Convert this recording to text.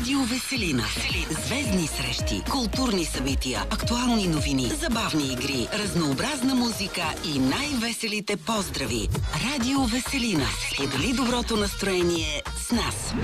Радио Веселина. Звездни срещи, културни събития, актуални новини, забавни игри, разнообразна музика и най-веселите поздрави. Радио Веселина. Сподели доброто настроение с нас.